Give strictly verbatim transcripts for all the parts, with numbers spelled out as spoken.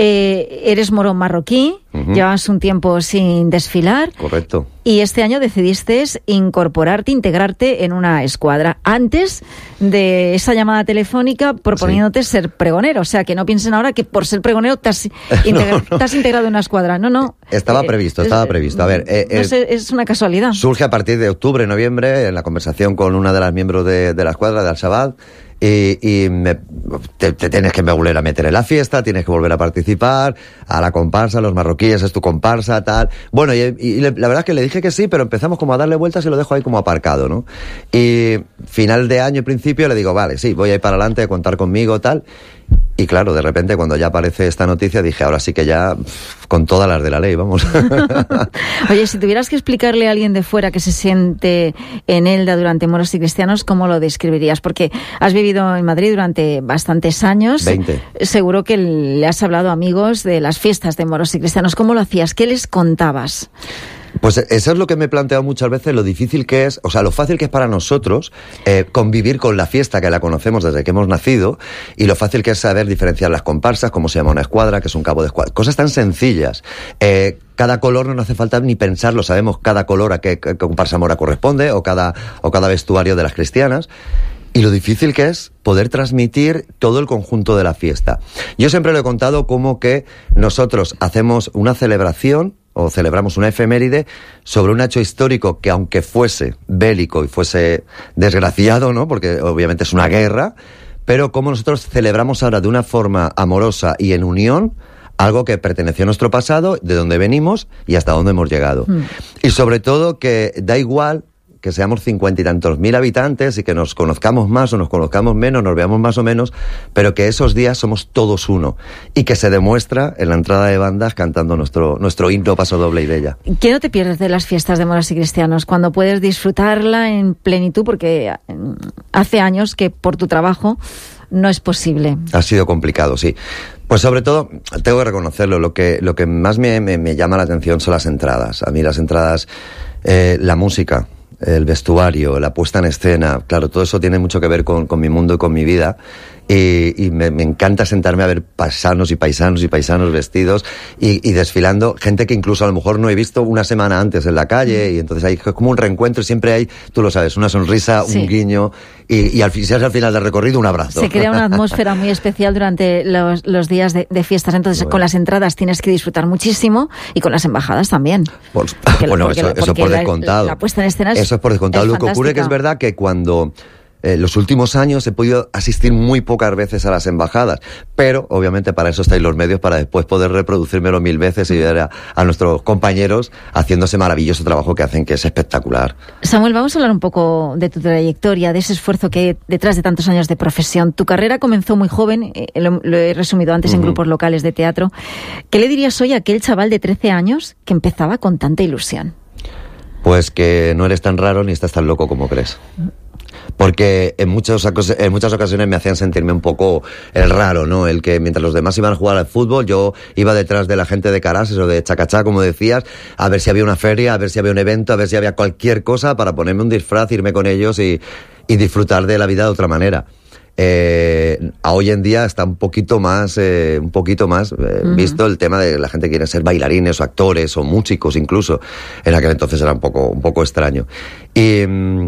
Eh, eres moro marroquí, uh-huh. llevas un tiempo sin desfilar. Correcto. Y este año decidiste incorporarte, integrarte en una escuadra. Antes de esa llamada telefónica proponiéndote sí. ser pregonero. O sea, que no piensen ahora que por ser pregonero te has, integra- no, no. te has integrado en una escuadra. No, no. Estaba eh, previsto, estaba previsto. A ver, eh, no sé, es una casualidad. Surge a partir de octubre, noviembre, en la conversación con una de las miembros de, de la escuadra, de Al-Shabaab. Y, y me, te, te tienes que volver a meter en la fiesta, tienes que volver a participar, a la comparsa, los marroquíes, es tu comparsa, tal. Bueno, y, y le, la verdad es que le dije que sí, pero empezamos como a darle vueltas y lo dejo ahí como aparcado, ¿no? Y final de año, principio, le digo, vale, sí, voy a ir para adelante, a contar conmigo, tal. Y claro, de repente cuando ya aparece esta noticia dije, ahora sí que ya pff, con todas las de la ley, vamos. Oye, si tuvieras que explicarle a alguien de fuera que se siente en Elda durante Moros y Cristianos, ¿cómo lo describirías? Porque has vivido en Madrid durante bastantes años. veinte. Seguro que le has hablado a amigos de las fiestas de Moros y Cristianos. ¿Cómo lo hacías? ¿Qué les contabas? Pues eso es lo que me he planteado muchas veces, lo difícil que es, o sea, lo fácil que es para nosotros eh, convivir con la fiesta, que la conocemos desde que hemos nacido, y lo fácil que es saber diferenciar las comparsas, cómo se llama una escuadra, que es un cabo de escuadra, cosas tan sencillas. Eh, cada color no nos hace falta ni pensarlo, sabemos cada color a qué, qué comparsa mora corresponde, o cada, o cada vestuario de las cristianas. Y lo difícil que es poder transmitir todo el conjunto de la fiesta. Yo siempre lo he contado como que nosotros hacemos una celebración o celebramos una efeméride sobre un hecho histórico que, aunque fuese bélico y fuese desgraciado, ¿no? Porque obviamente es una guerra, pero como nosotros celebramos ahora de una forma amorosa y en unión algo que perteneció a nuestro pasado, de dónde venimos y hasta dónde hemos llegado. Mm. Y sobre todo que da igual que seamos cincuenta y tantos mil habitantes y que nos conozcamos más o nos conozcamos menos, nos veamos más o menos, pero que esos días somos todos uno y que se demuestra en la entrada de bandas cantando nuestro nuestro himno Paso Doble y Bella. ¿Qué no te pierdes de las fiestas de Moros y Cristianos cuando puedes disfrutarla en plenitud? Porque hace años que por tu trabajo no es posible. Ha sido complicado, sí. Pues sobre todo, tengo que reconocerlo, lo que lo que más me, me, me llama la atención son las entradas. A mí las entradas, eh, la música, el vestuario, la puesta en escena, claro, todo eso tiene mucho que ver con, con mi mundo y con mi vida. Y, y me, me encanta sentarme a ver paisanos y paisanos y paisanos vestidos y, y desfilando, gente que incluso a lo mejor no he visto una semana antes en la calle, y entonces hay como un reencuentro y siempre hay, tú lo sabes, una sonrisa, sí. un guiño y, y al, si es al final del recorrido, un abrazo. Se crea una atmósfera muy especial durante los, los días de, de fiestas, entonces bueno. con las entradas tienes que disfrutar muchísimo y con las embajadas también. Pues, bueno, porque, eso, eso por descontado. La, la puesta en escena es Eso es por descontado. Lo que ocurre que es verdad que cuando Eh, los últimos años he podido asistir muy pocas veces a las embajadas, pero obviamente para eso estáis los medios, para después poder reproducírmelo mil veces y ver a, a nuestros compañeros haciendo ese maravilloso trabajo que hacen, que es espectacular. Samuel, vamos a hablar un poco de tu trayectoria, de ese esfuerzo que hay detrás de tantos años de profesión. Tu carrera comenzó muy joven, eh, lo, lo he resumido antes uh-huh. en grupos locales de teatro. ¿Qué le dirías hoy a aquel chaval de trece años que empezaba con tanta ilusión? Pues que no eres tan raro ni estás tan loco como crees. Porque en muchas, en muchas ocasiones me hacían sentirme un poco el raro, ¿no? El que mientras los demás iban a jugar al fútbol, yo iba detrás de la gente de Carases o de Chacachá, como decías, a ver si había una feria, a ver si había un evento, a ver si había cualquier cosa para ponerme un disfraz, irme con ellos y, y disfrutar de la vida de otra manera. Eh, a hoy en día está un poquito más, eh, un poquito más eh, uh-huh. visto el tema de la gente que quiere ser bailarines o actores o músicos incluso. En aquel entonces era un poco, un poco extraño. Y...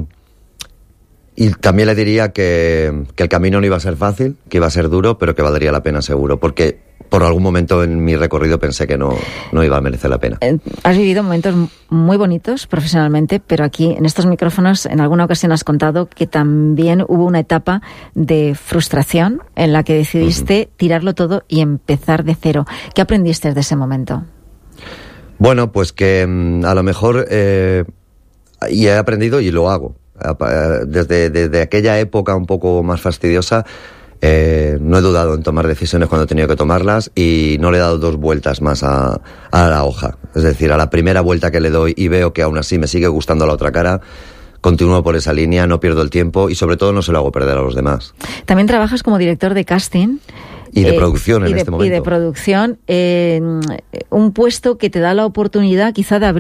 Y también le diría que, que el camino no iba a ser fácil, que iba a ser duro, pero que valdría la pena seguro, porque por algún momento en mi recorrido pensé que no, no iba a merecer la pena. Eh, has vivido momentos muy bonitos profesionalmente, pero aquí en estos micrófonos en alguna ocasión has contado que también hubo una etapa de frustración en la que decidiste uh-huh. tirarlo todo y empezar de cero. ¿Qué aprendiste de ese momento? Bueno, pues que a lo mejor, eh, y he aprendido y lo hago. Desde, desde aquella época un poco más fastidiosa, eh, no he dudado en tomar decisiones cuando he tenido que tomarlas y no le he dado dos vueltas más a, a la hoja. Es decir, a la primera vuelta que le doy y veo que aún así me sigue gustando la otra cara, continúo por esa línea, no pierdo el tiempo y sobre todo no se lo hago perder a los demás. También trabajas como director de casting. Y de eh, producción en y de, este momento. Y de producción, eh, un puesto que te da la oportunidad quizá de abrir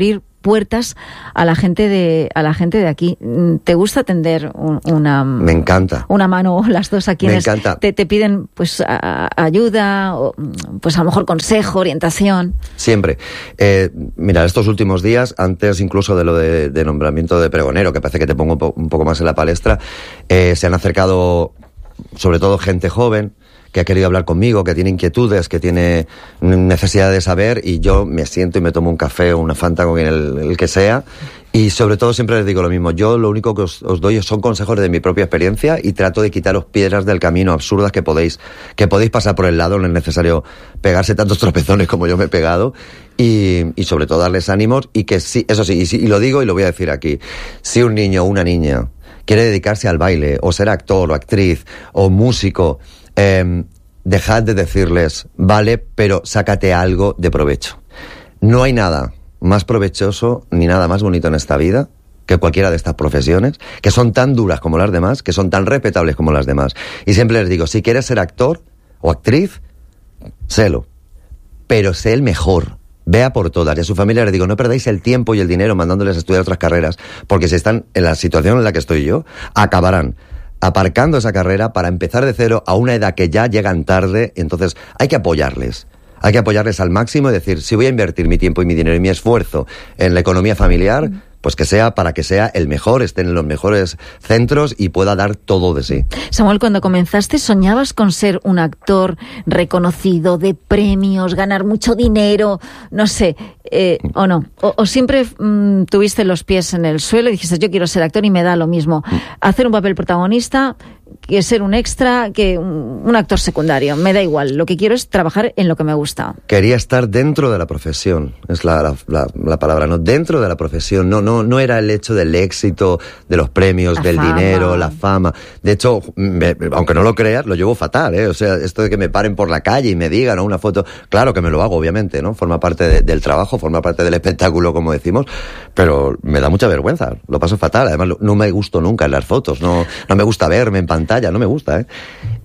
puertas a la gente de a la gente de aquí. ¿Te gusta tender un, una me encanta una mano las dos a quienes me encanta. Te, te piden pues a, a ayuda o pues a lo mejor consejo, orientación? Siempre. Eh, mira, estos últimos días, antes incluso de lo de, de nombramiento de pregonero, que parece que te pongo un, po- un poco más en la palestra, eh, se han acercado sobre todo gente joven que ha querido hablar conmigo, que tiene inquietudes, que tiene necesidad de saber, y yo me siento y me tomo un café o una Fanta con el, el que sea, y sobre todo siempre les digo lo mismo. Yo lo único que os, os doy son consejos de mi propia experiencia y trato de quitaros piedras del camino absurdas que podéis que podéis pasar por el lado. No es necesario pegarse tantos tropezones como yo me he pegado, y, y sobre todo darles ánimos, y que sí, eso sí, y, sí, y lo digo y lo voy a decir aquí, si un niño o una niña quiere dedicarse al baile, o ser actor o actriz o músico, Eh, dejad de decirles, vale, pero sácate algo de provecho. No hay nada más provechoso ni nada más bonito en esta vida que cualquiera de estas profesiones, que son tan duras como las demás, que son tan respetables como las demás. Y siempre les digo, si quieres ser actor o actriz, sélo, pero sé el mejor. Vea por todas. Y a su familia les digo, no perdáis el tiempo y el dinero mandándoles a estudiar otras carreras, porque si están en la situación en la que estoy yo, acabarán aparcando esa carrera para empezar de cero a una edad que ya llegan tarde. Entonces hay que apoyarles. Hay que apoyarles al máximo y decir, si voy a invertir mi tiempo y mi dinero y mi esfuerzo en la economía familiar, pues que sea para que sea el mejor, esté en los mejores centros y pueda dar todo de sí. Samuel, cuando comenzaste, ¿soñabas con ser un actor reconocido, de premios, ganar mucho dinero, no sé, eh, o no? O, o siempre mmm, tuviste los pies en el suelo y dijiste, yo quiero ser actor y me da lo mismo hacer un papel protagonista que ser un extra, que un, un actor secundario, me da igual, lo que quiero es trabajar en lo que me gusta? Quería estar dentro de la profesión, es la, la, la, la palabra, ¿no? Dentro de la profesión, no, no, no era el hecho del éxito, de los premios, la del fama. dinero, la fama. De hecho, me, aunque no lo creas, lo llevo fatal, ¿eh? O sea, esto de que me paren por la calle y me digan, ¿no?, una foto, claro que me lo hago, obviamente, ¿no? Forma parte de, del trabajo, forma parte del espectáculo, como decimos, pero me da mucha vergüenza, lo paso fatal. Además, no me gusto nunca en las fotos, no, no me gusta verme en pantalla, no me gusta, ¿eh?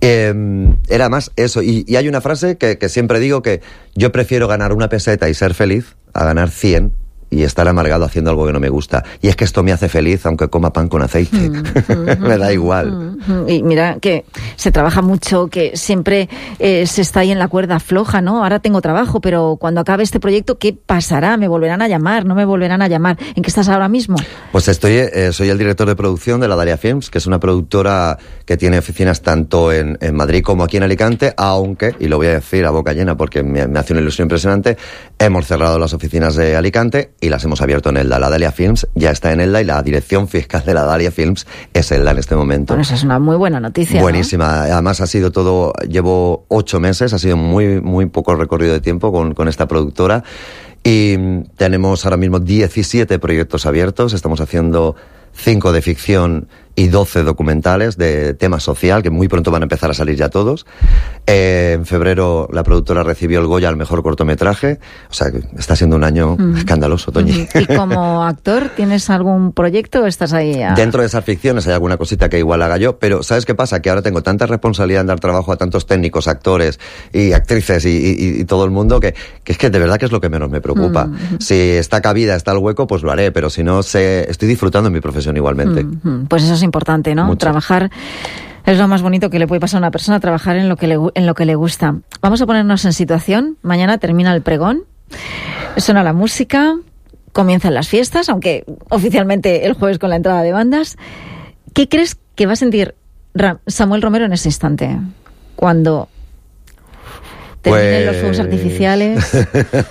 eh era más eso, y, y hay una frase que, que siempre digo, que yo prefiero ganar una peseta y ser feliz a ganar cien y estar amargado haciendo algo que no me gusta. Y es que esto me hace feliz aunque coma pan con aceite. Mm, mm, me da igual. Mm, y mira que se trabaja mucho, que siempre eh, se está ahí en la cuerda floja, ¿no? Ahora tengo trabajo, pero cuando acabe este proyecto, ¿qué pasará? ¿Me volverán a llamar? ¿No me volverán a llamar? ¿En qué estás ahora mismo? Pues estoy, eh, soy el director de producción de la Dahlia Films, que es una productora que tiene oficinas tanto en, en Madrid como aquí en Alicante, aunque, y lo voy a decir a boca llena porque me, me hace una ilusión impresionante, hemos cerrado las oficinas de Alicante y las hemos abierto en Elda. La Dahlia Films ya está en Elda y la dirección fiscal de la Dahlia Films es Elda en este momento. Bueno, esa es una muy buena noticia, Buenísima. ¿no? Además ha sido todo, llevo ocho meses, ha sido muy, muy poco recorrido de tiempo con, con esta productora, y tenemos ahora mismo diecisiete proyectos abiertos. Estamos haciendo cinco de ficción y doce documentales de tema social, que muy pronto van a empezar a salir ya todos. Eh, en febrero la productora recibió el Goya al mejor cortometraje, o sea que está siendo un año mm. escandaloso, Toñi. ¿Y como actor tienes algún proyecto o estás ahí? A... Dentro de esas ficciones hay alguna cosita que igual haga yo, pero ¿sabes qué pasa? Que ahora tengo tanta responsabilidad en dar trabajo a tantos técnicos, actores y actrices y, y, y todo el mundo, que, que es que de verdad que es lo que menos me preocupa. Mm. Si está cabida, está el hueco, pues lo haré, pero si no, sé, estoy disfrutando de mi profesión igualmente. Mm. Pues eso es importante, ¿no? Mucho. Trabajar es lo más bonito que le puede pasar a una persona, trabajar en lo que le, en lo que le gusta. Vamos a ponernos en situación. Mañana termina el pregón, suena la música, comienzan las fiestas, aunque oficialmente el jueves con la entrada de bandas. ¿Qué crees que va a sentir Samuel Romero en ese instante? Cuando terminen pues... los fuegos artificiales.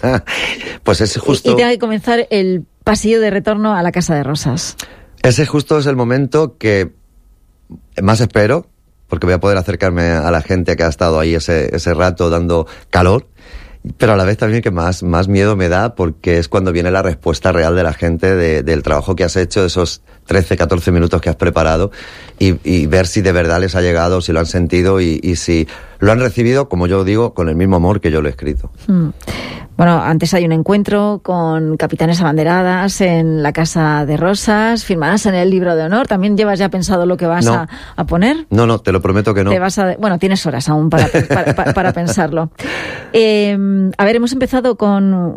Pues es justo... Y, y tenga que comenzar el pasillo de retorno a la Casa de Rosas. Ese justo es el momento que más espero, porque voy a poder acercarme a la gente que ha estado ahí ese, ese rato dando calor, pero a la vez también que más, más miedo me da, porque es cuando viene la respuesta real de la gente de, del trabajo que has hecho, de esos trece, catorce minutos que has preparado, y, y ver si de verdad les ha llegado, si lo han sentido y, y si lo han recibido, como yo digo, con el mismo amor que yo lo he escrito. Mm. Bueno, antes hay un encuentro con capitanes abanderadas en la Casa de Rosas, firmarás en el libro de honor. ¿También llevas ya pensado lo que vas no. a, a poner? No, no, te lo prometo que no. Te vas a, bueno, tienes horas aún para, para, para, para pensarlo. Eh, a ver, hemos empezado con...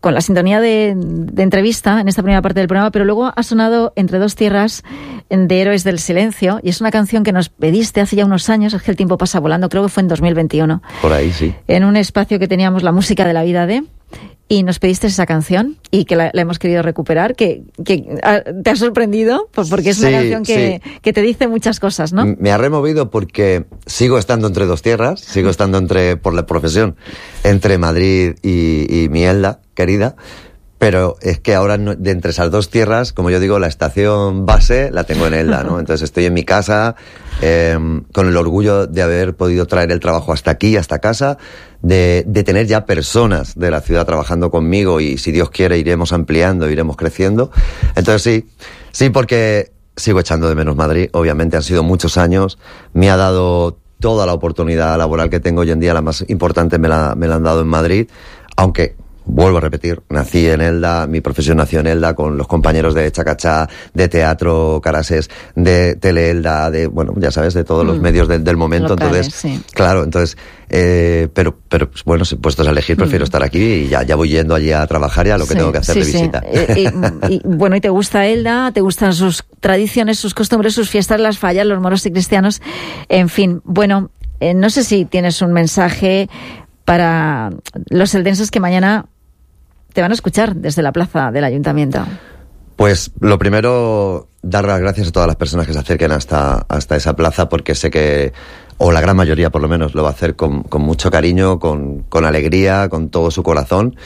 con la sintonía de, de entrevista en esta primera parte del programa, pero luego ha sonado Entre dos tierras de Héroes del Silencio, y es una canción que nos pediste hace ya unos años, es que el tiempo pasa volando, creo que fue en dos mil veintiuno. Por ahí, sí. En un espacio que teníamos La Música de la Vida de... Y nos pediste esa canción y que la, la hemos querido recuperar, que, que a, te ha sorprendido, porque es sí, una canción que, sí. que te dice muchas cosas, ¿no? Me ha removido porque sigo estando entre dos tierras, sigo estando entre, por la profesión, entre Madrid y, y mi Elda, querida, pero es que ahora no, de entre esas dos tierras, como yo digo, la estación base la tengo en Elda, ¿no? Entonces estoy en mi casa, eh, con el orgullo de haber podido traer el trabajo hasta aquí, hasta casa, de, de tener ya personas de la ciudad trabajando conmigo, y si Dios quiere iremos ampliando, iremos creciendo. Entonces sí, sí, porque sigo echando de menos Madrid, obviamente han sido muchos años, me ha dado toda la oportunidad laboral que tengo hoy en día, la más importante me la, me la han dado en Madrid, aunque... Vuelvo a repetir, nací en Elda, mi profesión nació en Elda, con los compañeros de Chacachá, de Teatro Carasés, de Teleelda, de, bueno, ya sabes, de todos mm. los medios de, del momento. Locales, entonces, sí. Claro, entonces, eh, pero, pero, bueno, si puestos a elegir, prefiero mm. estar aquí y ya, ya voy yendo allí a trabajar ya lo que sí, tengo que hacer sí, de visita. Sí. y, y, bueno, ¿y te gusta Elda? ¿Te gustan sus tradiciones, sus costumbres, sus fiestas, las fallas, los moros y cristianos? En fin, bueno, eh, no sé si tienes un mensaje para los eldenses que mañana te van a escuchar desde la plaza del Ayuntamiento. Pues lo primero, dar las gracias a todas las personas que se acerquen hasta, hasta esa plaza, porque sé que, o la gran mayoría por lo menos, lo va a hacer con, con mucho cariño, con, con alegría, con todo su corazón,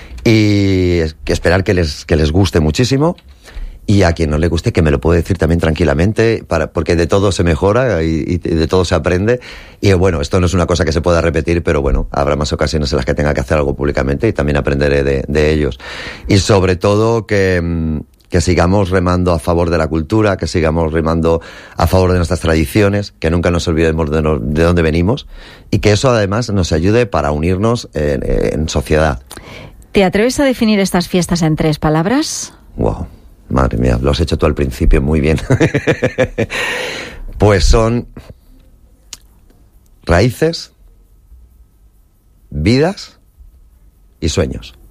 y que esperar que les, que les guste muchísimo. Y a quien no le guste, que me lo puede decir también tranquilamente, para, porque de todo se mejora y, y de todo se aprende. Y bueno, esto no es una cosa que se pueda repetir, pero bueno, habrá más ocasiones en las que tenga que hacer algo públicamente y también aprenderé de, de ellos. Y sobre todo que, que sigamos remando a favor de la cultura, que sigamos remando a favor de nuestras tradiciones, que nunca nos olvidemos de, no, de dónde venimos, y que eso además nos ayude para unirnos en, en sociedad. ¿Te atreves a definir estas fiestas en tres palabras? Wow. Madre mía, lo has hecho tú al principio muy bien. Pues son raíces, vidas y sueños.